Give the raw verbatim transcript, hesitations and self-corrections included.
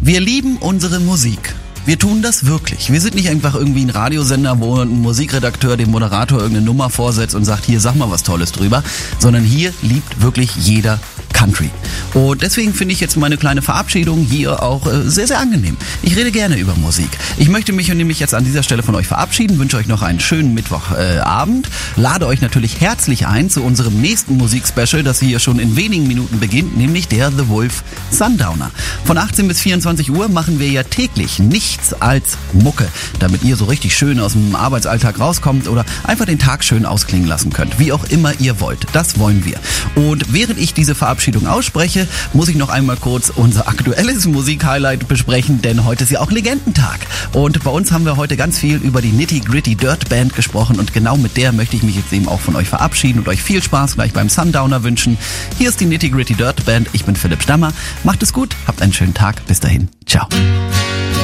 Wir lieben unsere Musik. Wir tun das wirklich. Wir sind nicht einfach irgendwie ein Radiosender, wo ein Musikredakteur dem Moderator irgendeine Nummer vorsetzt und sagt, hier, sag mal was Tolles drüber, sondern hier liebt wirklich jeder Country. Und deswegen finde ich jetzt meine kleine Verabschiedung hier auch äh, sehr, sehr angenehm. Ich rede gerne über Musik. Ich möchte mich nämlich jetzt an dieser Stelle von euch verabschieden, wünsche euch noch einen schönen Mittwochabend, äh, lade euch natürlich herzlich ein zu unserem nächsten Musikspecial, das hier schon in wenigen Minuten beginnt, nämlich der The Wolf Sundowner. Von achtzehn bis vierundzwanzig Uhr machen wir ja täglich nichts als Mucke, damit ihr so richtig schön aus dem Arbeitsalltag rauskommt oder einfach den Tag schön ausklingen lassen könnt, wie auch immer ihr wollt. Das wollen wir. Und während ich diese Verabschiedung ausspreche, muss ich noch einmal kurz unser aktuelles Musik-Highlight besprechen, denn heute ist ja auch Legendentag. Und bei uns haben wir heute ganz viel über die Nitty Gritty Dirt Band gesprochen und genau mit der möchte ich mich jetzt eben auch von euch verabschieden und euch viel Spaß gleich beim Sundowner wünschen. Hier ist die Nitty Gritty Dirt Band, ich bin Philipp Stammer. Macht es gut, habt einen schönen Tag, bis dahin, ciao.